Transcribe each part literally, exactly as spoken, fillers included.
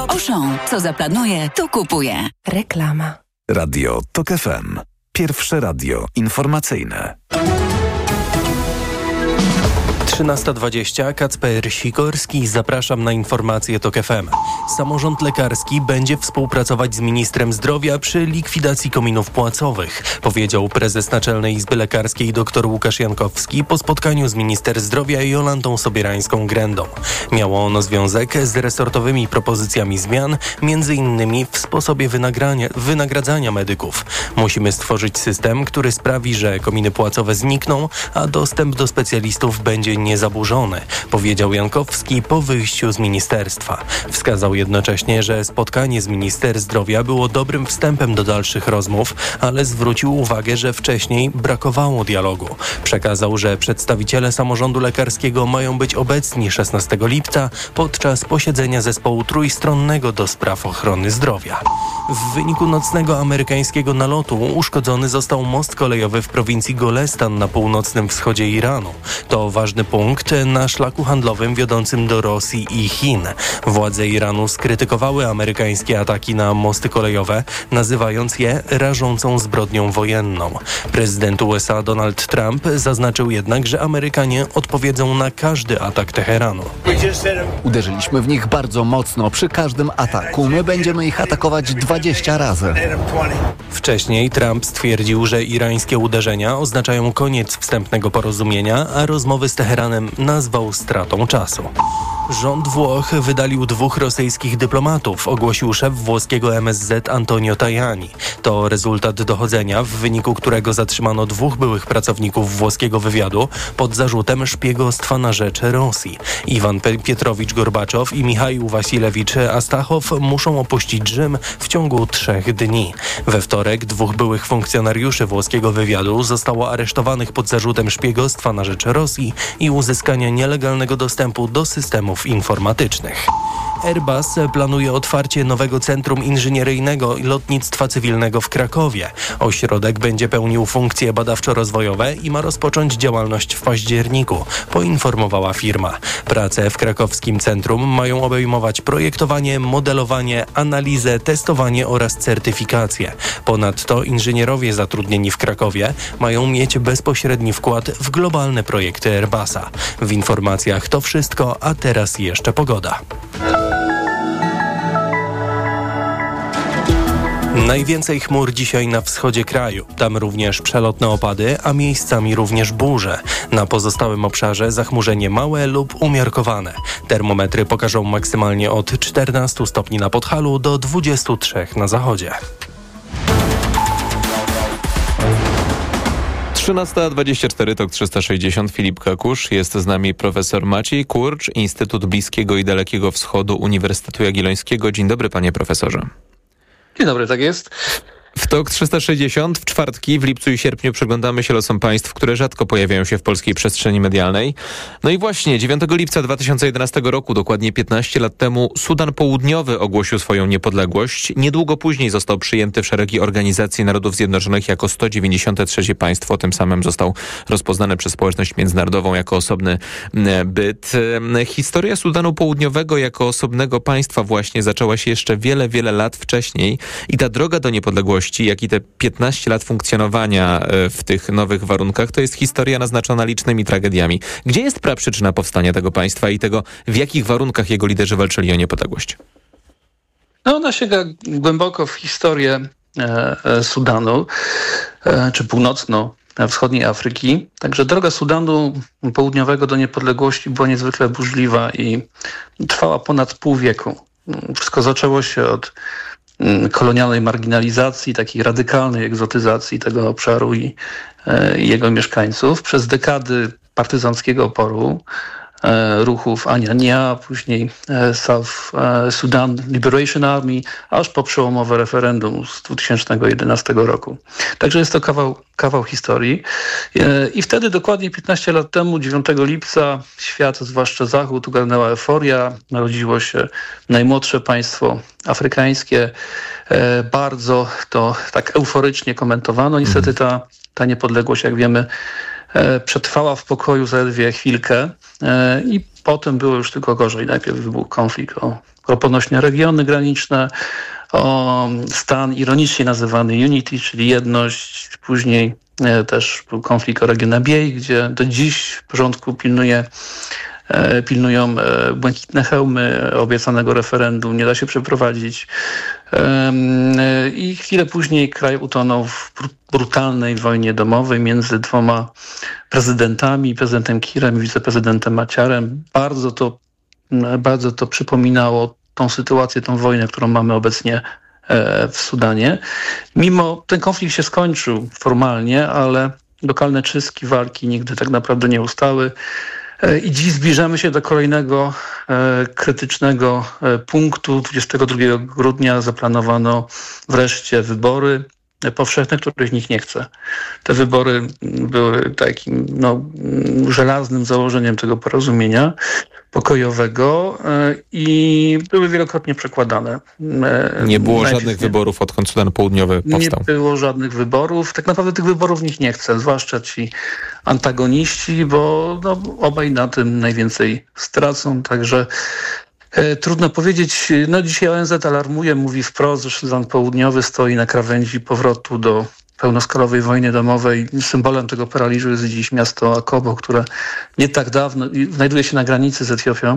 Auchan. Co zaplanuje, to kupuje. Reklama. Radio TOK F M. Pierwsze radio informacyjne. trzynasta dwadzieścia, Kacper Sikorski, zapraszam na informacje TOK F M. Samorząd lekarski będzie współpracować z ministrem zdrowia przy likwidacji kominów płacowych, powiedział prezes Naczelnej Izby Lekarskiej dr Łukasz Jankowski po spotkaniu z minister zdrowia Jolantą Sobierańską-Grendą. Miało ono związek z resortowymi propozycjami zmian, między innymi w sposobie wynagradzania medyków. Musimy stworzyć system, który sprawi, że kominy płacowe znikną, a dostęp do specjalistów będzie niezaburzony, powiedział Jankowski po wyjściu z ministerstwa. Wskazał jednocześnie, że spotkanie z minister zdrowia było dobrym wstępem do dalszych rozmów, ale zwrócił uwagę, że wcześniej brakowało dialogu. Przekazał, że przedstawiciele samorządu lekarskiego mają być obecni szesnastego lipca podczas posiedzenia zespołu trójstronnego do spraw ochrony zdrowia. W wyniku nocnego amerykańskiego nalotu uszkodzony został most kolejowy w prowincji Golestan na północnym wschodzie Iranu. To ważny punkt na szlaku handlowym wiodącym do Rosji i Chin. Władze Iranu skrytykowały amerykańskie ataki na mosty kolejowe, nazywając je rażącą zbrodnią wojenną. Prezydent U S A Donald Trump zaznaczył jednak, że Amerykanie odpowiedzą na każdy atak Teheranu. Uderzyliśmy w nich bardzo mocno. Przy każdym ataku my będziemy ich atakować dwadzieścia razy. Wcześniej Trump stwierdził, że irańskie uderzenia oznaczają koniec wstępnego porozumienia, a rozmowy z Teheranem nazwał stratą czasu. Rząd Włoch wydalił dwóch rosyjskich dyplomatów, ogłosił szef włoskiego M S Z Antonio Tajani. To rezultat dochodzenia, w wyniku którego zatrzymano dwóch byłych pracowników włoskiego wywiadu pod zarzutem szpiegostwa na rzecz Rosji. Iwan Pietrowicz Gorbaczow i Michaił Wasilewicz Astachow muszą opuścić Rzym w ciągu trzech dni. We wtorek dwóch byłych funkcjonariuszy włoskiego wywiadu zostało aresztowanych pod zarzutem szpiegostwa na rzecz Rosji i uzyskania nielegalnego dostępu do systemów informatycznych. Airbus planuje otwarcie nowego Centrum Inżynieryjnego i Lotnictwa Cywilnego w Krakowie. Ośrodek będzie pełnił funkcje badawczo-rozwojowe i ma rozpocząć działalność w październiku, poinformowała firma. Prace w krakowskim centrum mają obejmować projektowanie, modelowanie, analizę, testowanie oraz certyfikację. Ponadto inżynierowie zatrudnieni w Krakowie mają mieć bezpośredni wkład w globalne projekty Airbusa. W informacjach to wszystko, a teraz jeszcze pogoda. Najwięcej chmur dzisiaj na wschodzie kraju. Tam również przelotne opady, a miejscami również burze. Na pozostałym obszarze zachmurzenie małe lub umiarkowane. Termometry pokażą maksymalnie od czternastu stopni na Podhalu do dwudziestu trzech na zachodzie. trzynasta dwadzieścia cztery, TOK trzysta sześćdziesiąt, Filip Kakusz. Jest z nami profesor Maciej Kurcz, Instytut Bliskiego i Dalekiego Wschodu Uniwersytetu Jagiellońskiego. Dzień dobry, panie profesorze. Dzień dobry, tak jest. W TOK trzysta sześćdziesiąt w czwartki, w lipcu i sierpniu przyglądamy się losom państw, które rzadko pojawiają się w polskiej przestrzeni medialnej. No i właśnie dziewiątego lipca dwa tysiące jedenastego roku, dokładnie piętnaście lat temu, Sudan Południowy ogłosił swoją niepodległość. Niedługo później został przyjęty w szeregi Organizacji Narodów Zjednoczonych jako sto dziewięćdziesiąte trzecie państwo. Tym samym został rozpoznany przez społeczność międzynarodową jako osobny byt. Historia Sudanu Południowego jako osobnego państwa właśnie zaczęła się jeszcze wiele, wiele lat wcześniej i ta droga do niepodległości, jak i te piętnaście lat funkcjonowania w tych nowych warunkach, to jest historia naznaczona licznymi tragediami. Gdzie jest praprzyczyna powstania tego państwa i tego, w jakich warunkach jego liderzy walczyli o niepodległość? No, ona sięga głęboko w historię e, Sudanu, e, czy północno-wschodniej Afryki. Także droga Sudanu Południowego do niepodległości była niezwykle burzliwa i trwała ponad pół wieku. Wszystko zaczęło się od kolonialnej marginalizacji, takiej radykalnej egzotyzacji tego obszaru i, e, i jego mieszkańców. Przez dekady partyzanckiego oporu, e, ruchów Ania, później e, South e, Sudan Liberation Army, aż po przełomowe referendum z dwa tysiące jedenastego roku. Także jest to kawał, kawał historii. E, I wtedy dokładnie piętnaście lat temu, dziewiątego lipca, świat, zwłaszcza Zachód, ogarnęła euforia. Narodziło się najmłodsze państwo afrykańskie. E, bardzo to tak euforycznie komentowano. Niestety ta, ta niepodległość, jak wiemy, e, przetrwała w pokoju zaledwie chwilkę e, i potem było już tylko gorzej. Najpierw wybuchł konflikt o o ponośnie regiony graniczne, o stan ironicznie nazywany Unity, czyli jedność, później też był konflikt o region Abiej, gdzie do dziś w porządku pilnuje, pilnują błękitne hełmy obiecanego referendum, nie da się przeprowadzić. I chwilę później kraj utonął w brutalnej wojnie domowej między dwoma prezydentami, prezydentem Kirem i wiceprezydentem Maciarem. Bardzo to, bardzo to przypominało tą sytuację, tą wojnę, którą mamy obecnie w Sudanie. Mimo ten konflikt się skończył formalnie, ale lokalne czystki, walki nigdy tak naprawdę nie ustały. I dziś zbliżamy się do kolejnego e, krytycznego e, punktu. dwudziestego drugiego grudnia zaplanowano wreszcie wybory powszechne, których nikt nie chce. Te wybory były takim no, żelaznym założeniem tego porozumienia pokojowego e, i były wielokrotnie przekładane. E, nie było żadnych nie, wyborów, odkąd Sudan Południowy powstał. Nie było żadnych wyborów. Tak naprawdę tych wyborów nikt nie chce, zwłaszcza ci antagoniści, bo no, obaj na tym najwięcej stracą. Także e, trudno powiedzieć. No dzisiaj O N Z alarmuje, mówi wprost, że Sudan Południowy stoi na krawędzi powrotu do pełnoskalowej wojny domowej. Symbolem tego paraliżu jest dziś miasto Akobo, które nie tak dawno znajduje się na granicy z Etiopią.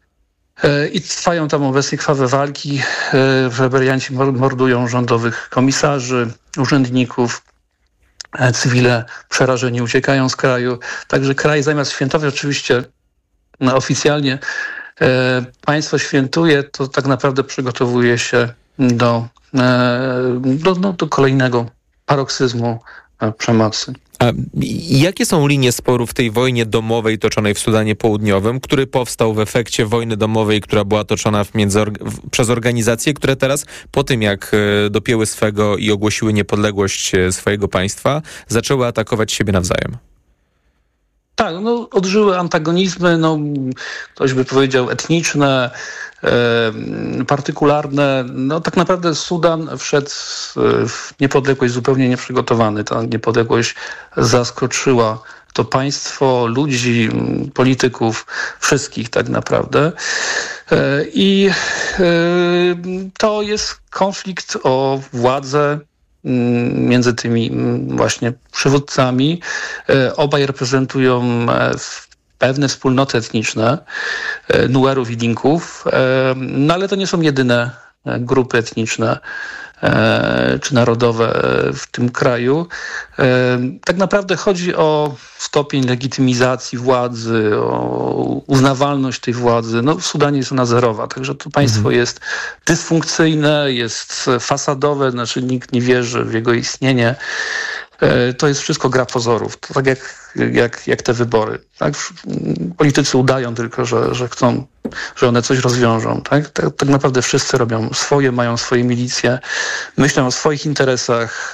I trwają tam obecnie krwawe walki. Rebelianci mordują rządowych komisarzy, urzędników. Cywile przerażeni uciekają z kraju. Także kraj zamiast świętować oczywiście no, oficjalnie państwo świętuje, to tak naprawdę przygotowuje się do, do, no, do kolejnego paroksyzmu przemocy. A jakie są linie sporu w tej wojnie domowej toczonej w Sudanie Południowym, który powstał w efekcie wojny domowej, która była toczona między, przez organizacje, które teraz po tym, jak dopięły swego i ogłosiły niepodległość swojego państwa, zaczęły atakować siebie nawzajem? Tak, no odżyły antagonizmy, no ktoś by powiedział etniczne, e, partykularne. No tak naprawdę Sudan wszedł w niepodległość zupełnie nieprzygotowany. Ta niepodległość zaskoczyła to państwo, ludzi, polityków, wszystkich tak naprawdę. E, I e, to jest konflikt o władzę między tymi właśnie przywódcami. Obaj reprezentują pewne wspólnoty etniczne, Nuerów i Dinków, no ale to nie są jedyne grupy etniczne czy narodowe w tym kraju. Tak naprawdę chodzi o stopień legitymizacji władzy, o uznawalność tej władzy. No, w Sudanie jest ona zerowa, także to państwo mhm. jest dysfunkcyjne, jest fasadowe, znaczy nikt nie wierzy w jego istnienie. To jest wszystko gra pozorów, to tak jak, jak, jak te wybory. Tak? Politycy udają tylko, że, że chcą, że one coś rozwiążą. Tak? Tak, tak naprawdę wszyscy robią swoje, mają swoje milicje, myślą o swoich interesach,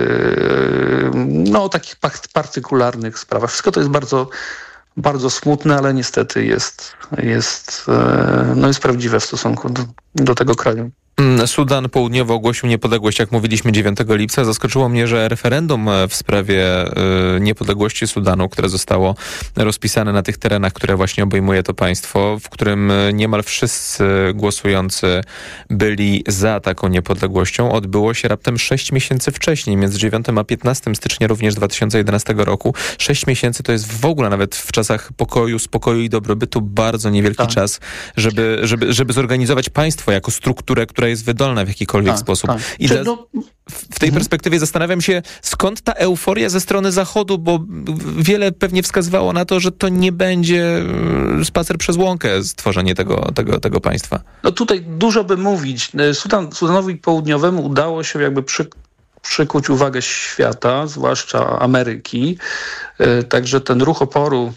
yy, no o takich partykularnych sprawach. Wszystko to jest bardzo, bardzo smutne, ale niestety jest, jest, yy, no jest prawdziwe w stosunku do, do tego kraju. Sudan Południowy ogłosił niepodległość, jak mówiliśmy, dziewiątego lipca. Zaskoczyło mnie, że referendum w sprawie y, niepodległości Sudanu, które zostało rozpisane na tych terenach, które właśnie obejmuje to państwo, w którym niemal wszyscy głosujący byli za taką niepodległością, odbyło się raptem sześć miesięcy wcześniej, między dziewiątym a piętnastym stycznia również dwa tysiące jedenastego roku. Sześć miesięcy to jest w ogóle nawet w czasach pokoju, spokoju i dobrobytu bardzo niewielki tak. czas, żeby, żeby, żeby zorganizować państwo jako strukturę, która jest wydolna w jakikolwiek tak, sposób. Tak. I za, w tej mhm. perspektywie zastanawiam się, skąd ta euforia ze strony Zachodu, bo wiele pewnie wskazywało na to, że to nie będzie spacer przez łąkę stworzenie tego, tego, tego państwa. No tutaj dużo by mówić. Sudan, Sudanowi Południowemu udało się jakby przy, przykuć uwagę świata, zwłaszcza Ameryki. Także ten ruch oporu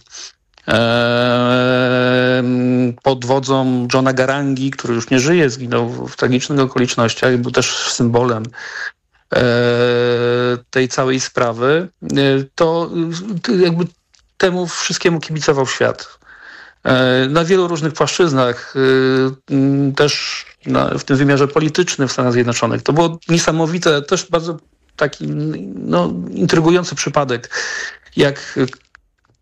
pod wodzą Johna Garangi, który już nie żyje, zginął w tragicznych okolicznościach i był też symbolem tej całej sprawy, to jakby temu wszystkiemu kibicował świat. Na wielu różnych płaszczyznach, też na, w tym wymiarze politycznym w Stanach Zjednoczonych. To było niesamowite, też bardzo taki no, intrygujący przypadek, jak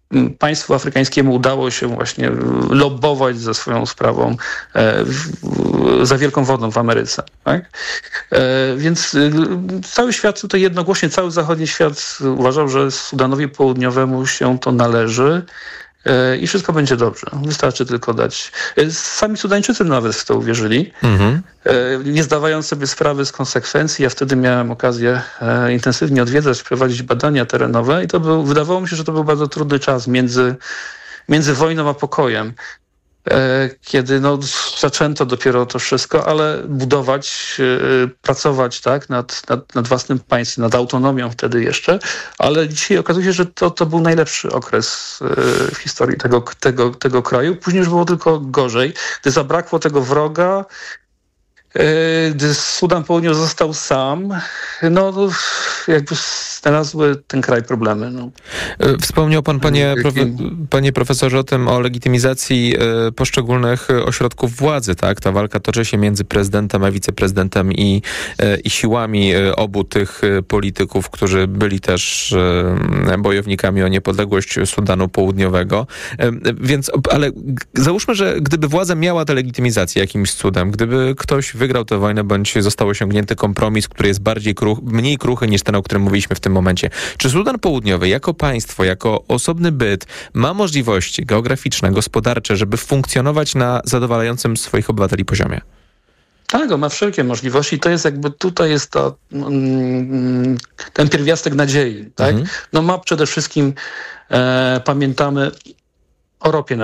państwu afrykańskiemu udało się właśnie lobbować ze swoją sprawą e, w, w, za wielką wodą w Ameryce. Tak? E, więc e, cały świat tutaj jednogłośnie, cały zachodni świat uważał, że Sudanowi Południowemu się to należy. I wszystko będzie dobrze. Wystarczy tylko dać. Sami Sudańczycy nawet w to uwierzyli, mhm. nie zdawając sobie sprawy z konsekwencji. Ja wtedy miałem okazję intensywnie odwiedzać, prowadzić badania terenowe i to był, wydawało mi się, że to był bardzo trudny czas między, między wojną a pokojem. Kiedy no, zaczęto dopiero to wszystko, ale budować, pracować tak, nad, nad, nad własnym państwem, nad autonomią wtedy jeszcze, ale dzisiaj okazuje się, że to, to był najlepszy okres w historii tego, tego, tego kraju. Później już było tylko gorzej, gdy zabrakło tego wroga, gdy Sudan Południowy został sam, no jakby znalazły ten kraj problemy. No. Wspomniał pan, panie, profe, panie profesorze, o tym, o legitymizacji poszczególnych ośrodków władzy, tak? Ta walka toczy się między prezydentem a wiceprezydentem i, i siłami obu tych polityków, którzy byli też bojownikami o niepodległość Sudanu Południowego. Więc, ale załóżmy, że gdyby władza miała tę legitymizację jakimś cudem, gdyby ktoś wygrał tę wojnę, bądź został osiągnięty kompromis, który jest bardziej kruch, mniej kruchy niż ten, o którym mówiliśmy w tym momencie. Czy Sudan Południowy jako państwo, jako osobny byt ma możliwości geograficzne, gospodarcze, żeby funkcjonować na zadowalającym swoich obywateli poziomie? Tak, on ma wszelkie możliwości. To jest jakby, tutaj jest to, mm, ten pierwiastek nadziei. Tak? Mhm. No ma przede wszystkim, e, pamiętamy o ropie